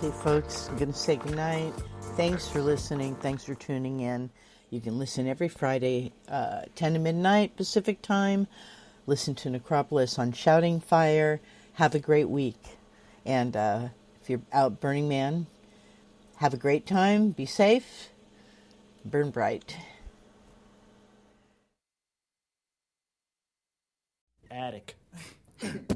Okay, folks, I'm going to say goodnight. Thanks for listening. Thanks for tuning in. You can listen every Friday, 10 to midnight Pacific time. Listen to Necropolis on Shouting Fire. Have a great week. And if you're out Burning Man, have a great time. Be safe. Burn bright. Attic.